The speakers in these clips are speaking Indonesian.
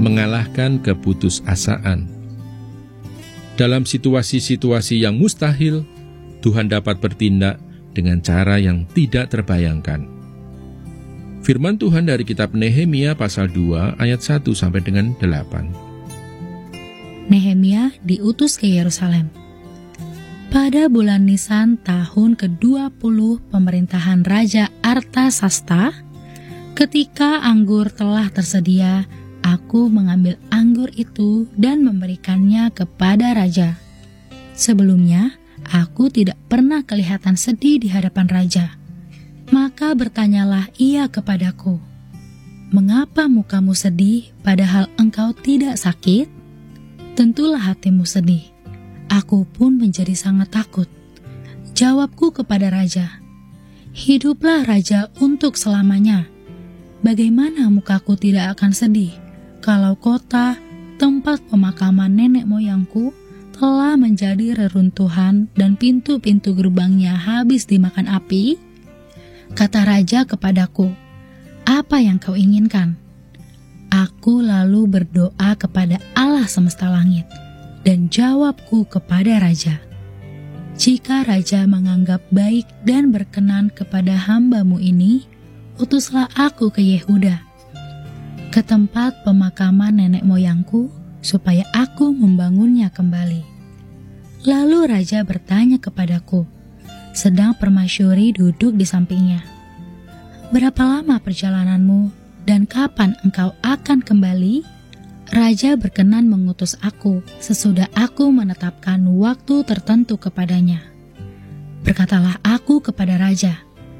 mengalahkan keputusasaan. Dalam situasi-situasi yang mustahil, Tuhan dapat bertindak dengan cara yang tidak terbayangkan. Firman Tuhan dari kitab Nehemia pasal 2 ayat 1 sampai dengan 8. Nehemia diutus ke Yerusalem. Pada bulan Nisan tahun ke-20 pemerintahan Raja Artasasta, ketika anggur telah tersedia, aku mengambil anggur itu dan memberikannya kepada raja. Sebelumnya, aku tidak pernah kelihatan sedih di hadapan raja. Maka bertanyalah ia kepadaku, "Mengapa mukamu sedih padahal engkau tidak sakit?" Tentulah hatimu sedih. Aku pun menjadi sangat takut. Jawabku kepada raja, "Hiduplah raja untuk selamanya. Bagaimana mukaku tidak akan sedih kalau kota, tempat pemakaman nenek moyangku, telah menjadi reruntuhan dan pintu-pintu gerbangnya habis dimakan api?" Kata raja kepadaku, "Apa yang kau inginkan?" Aku lalu berdoa kepada Allah semesta langit, dan jawabku kepada raja, "Jika raja menganggap baik dan berkenan kepada hamba-Mu ini, utuslah aku ke Yehuda, ke tempat pemakaman nenek moyangku, supaya aku membangunnya kembali." Lalu raja bertanya kepadaku, sedang permasyuri duduk di sampingnya, "Berapa lama perjalananmu dan kapan engkau akan kembali?" Raja berkenan mengutus aku sesudah aku menetapkan waktu tertentu kepadanya. Berkatalah aku kepada raja,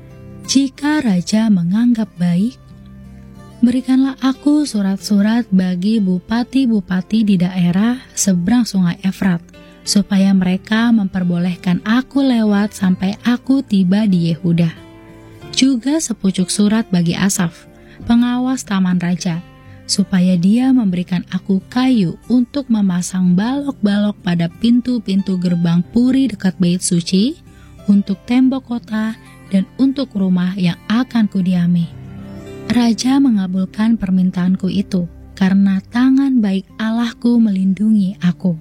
"Jika raja menganggap baik, berikanlah aku surat-surat bagi bupati-bupati di daerah seberang sungai Efrat, supaya mereka memperbolehkan aku lewat sampai aku tiba di Yehuda. Juga sepucuk surat bagi Asaf, pengawas taman raja, supaya dia memberikan aku kayu untuk memasang balok-balok pada pintu-pintu gerbang puri dekat bait suci, untuk tembok kota, dan untuk rumah yang akan kudiami." Raja mengabulkan permintaanku itu, karena tangan baik Allahku melindungi aku.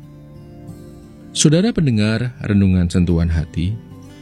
Saudara pendengar renungan sentuhan hati,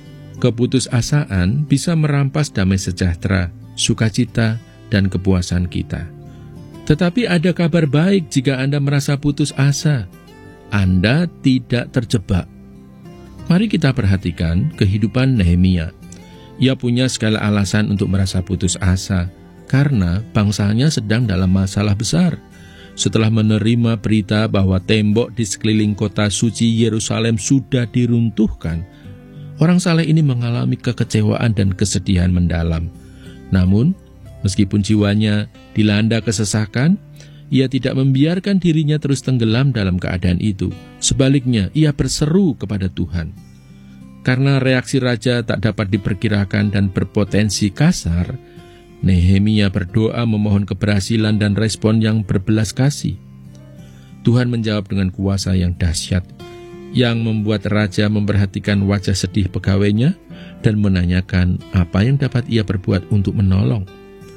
keputusasaan bisa merampas damai sejahtera, sukacita, dan kepuasan kita. Tetapi ada kabar baik jika Anda merasa putus asa. Anda tidak terjebak. Mari kita perhatikan kehidupan Nehemia. Ia punya segala alasan untuk merasa putus asa, karena bangsanya sedang dalam masalah besar. Setelah menerima berita bahwa tembok di sekeliling kota suci Yerusalem sudah diruntuhkan, orang saleh ini mengalami kekecewaan dan kesedihan mendalam. Namun, meskipun jiwanya dilanda kesesakan, ia tidak membiarkan dirinya terus tenggelam dalam keadaan itu. Sebaliknya, ia berseru kepada Tuhan. Karena reaksi raja tak dapat diperkirakan dan berpotensi kasar, Nehemia berdoa memohon keberhasilan dan respon yang berbelas kasih. Tuhan menjawab dengan kuasa yang dahsyat, yang membuat raja memperhatikan wajah sedih pegawainya dan menanyakan apa yang dapat ia perbuat untuk menolong.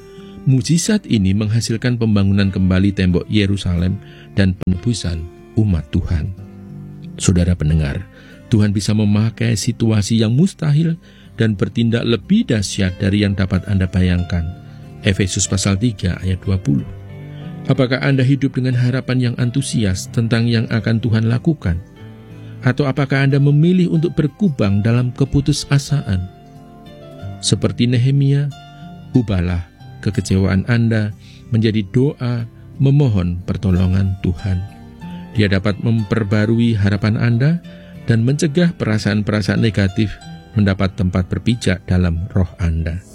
Mujizat ini menghasilkan pembangunan kembali tembok Yerusalem dan penebusan umat Tuhan. Saudara pendengar, Tuhan bisa memakai situasi yang mustahil dan bertindak lebih dahsyat dari yang dapat Anda bayangkan. Efesus pasal 3 ayat 20. Apakah Anda hidup dengan harapan yang antusias tentang yang akan Tuhan lakukan? Atau apakah Anda memilih untuk berkubang dalam keputusasaan? Seperti Nehemia, ubahlah kekecewaan Anda menjadi doa memohon pertolongan Tuhan. Dia dapat memperbarui harapan Anda dan mencegah perasaan-perasaan negatif mendapat tempat berpijak dalam roh Anda.